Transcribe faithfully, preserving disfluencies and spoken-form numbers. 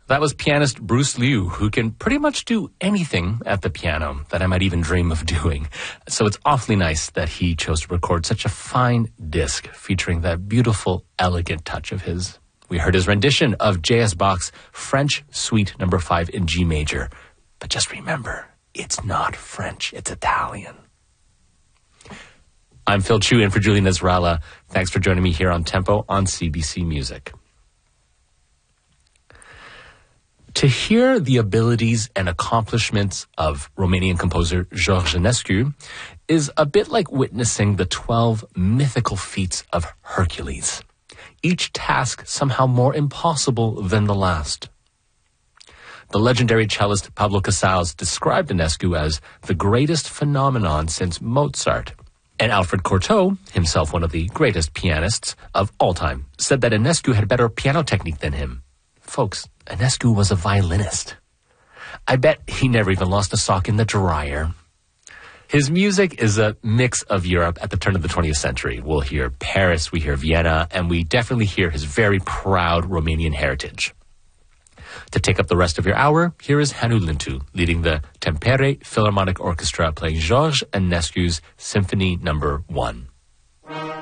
That was pianist Bruce Liu, who can pretty much do anything at the piano that I might even dream of doing. So it's awfully nice that he chose to record such a fine disc featuring that beautiful, elegant touch of his. We heard his rendition of J S Bach's French Suite number five in G major. But just remember, it's not French, it's Italian. I'm Phil Chu in for Julian Ezralla. Thanks for joining me here on Tempo on C B C Music. To hear the abilities and accomplishments of Romanian composer George Enescu is a bit like witnessing the twelve mythical feats of Hercules, each task somehow more impossible than the last. The legendary cellist Pablo Casals described Enescu as the greatest phenomenon since Mozart. And Alfred Cortot, himself one of the greatest pianists of all time, said that Enescu had better piano technique than him. Folks, Enescu was a violinist. I bet he never even lost a sock in the dryer. His music is a mix of Europe at the turn of the twentieth century. We'll hear Paris, we hear Vienna, and we definitely hear his very proud Romanian heritage. To take up the rest of your hour, here is Hannu Lintu, leading the Tampere Philharmonic Orchestra, playing George Enescu's Symphony Number One.